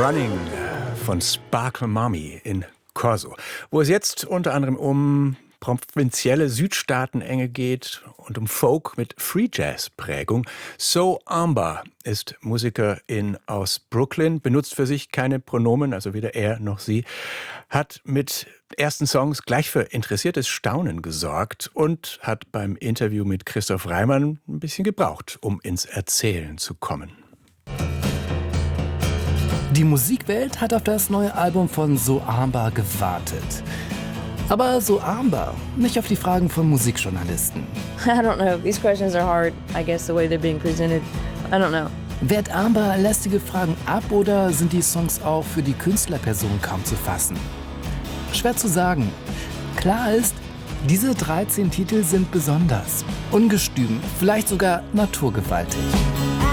Running von Sparkle Mommy in Corso, wo es jetzt unter anderem um provinzielle Südstaatenenge geht und um Folk mit Free Jazz Prägung. So Amber ist Musikerin aus Brooklyn, benutzt für sich keine Pronomen, also weder er noch sie, hat mit ersten Songs gleich für interessiertes Staunen gesorgt und hat beim Interview mit Christoph Reimann ein bisschen gebraucht, um ins Erzählen zu kommen. Die Musikwelt hat auf das neue Album von So Amber gewartet. Aber So Amber, nicht auf die Fragen von Musikjournalisten. I don't know. These questions are hard, I guess, the way they're being presented. I don't know. Wehrt Amber lästige Fragen ab oder sind die Songs auch für die Künstlerperson kaum zu fassen? Schwer zu sagen. Klar ist, diese 13 Titel sind besonders, ungestüm, vielleicht sogar naturgewaltig.